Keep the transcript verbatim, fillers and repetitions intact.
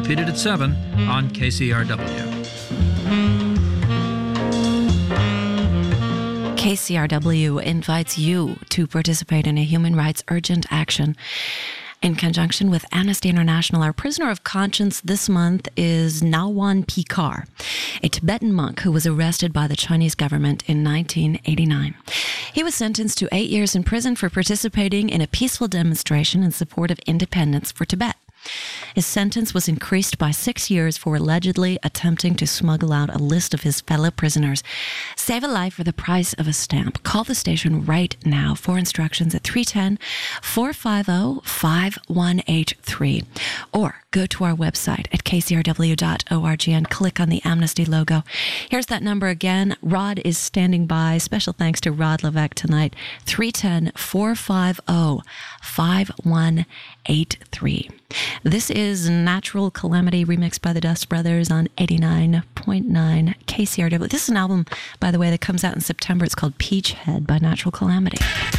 repeated at seven on K C R W. K C R W invites you to participate in a human rights urgent action in conjunction with Amnesty International. Our prisoner of conscience this month is Nawan Pikar, a Tibetan monk who was arrested by the Chinese government in nineteen eighty-nine. He was sentenced to eight years in prison for participating in a peaceful demonstration in support of independence for Tibet. His sentence was increased by six years for allegedly attempting to smuggle out a list of his fellow prisoners. Save a life for the price of a stamp. Call the station right now for instructions at three one zero, four five zero, five one eight three. Or go to our website at k c r w dot org and click on the Amnesty logo. Here's that number again. Rod is standing by. Special thanks to Rod Levesque tonight. three one zero, four five zero, five one eight three. This is Natural Calamity, remixed by the Dust Brothers on eighty-nine point nine K C R W. This is an album, by the way, that comes out in September. It's called Peach Head by Natural Calamity.